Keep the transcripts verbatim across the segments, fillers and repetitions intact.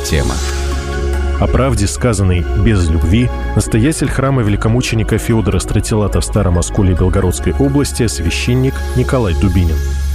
тема. О правде, сказанной без любви, настоятель храма великомученика Феодора Стратилата в Старом Осколе Белгородской области, священник Николай Дубинин.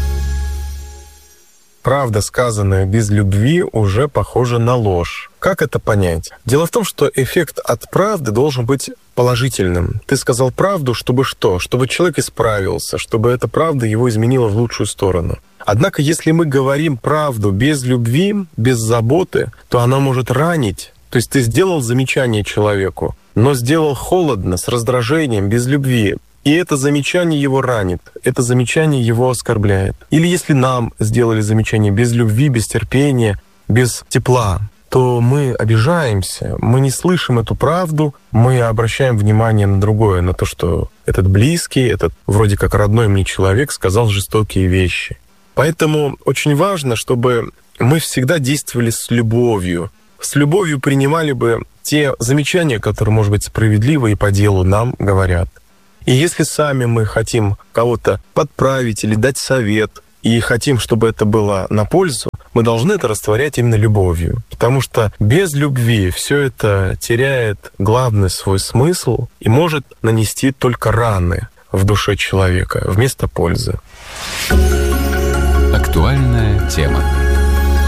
Правда, сказанная без любви, уже похожа на ложь. Как это понять? Дело в том, что эффект от правды должен быть положительным. Ты сказал правду, чтобы что? Чтобы человек исправился, чтобы эта правда его изменила в лучшую сторону. Однако, если мы говорим правду без любви, без заботы, то она может ранить. То есть ты сделал замечание человеку, но сделал холодно, с раздражением, без любви. И это замечание его ранит, это замечание его оскорбляет. Или если нам сделали замечание без любви, без терпения, без тепла, то мы обижаемся, мы не слышим эту правду, мы обращаем внимание на другое, на то, что этот близкий, этот вроде как родной мне человек сказал жестокие вещи. Поэтому очень важно, чтобы мы всегда действовали с любовью, с любовью принимали бы те замечания, которые, может быть, справедливы и по делу нам говорят. И если сами мы хотим кого-то подправить или дать совет, и хотим, чтобы это было на пользу, мы должны это растворять именно любовью. Потому что без любви все это теряет главный свой смысл и может нанести только раны в душе человека вместо пользы. Актуальная тема.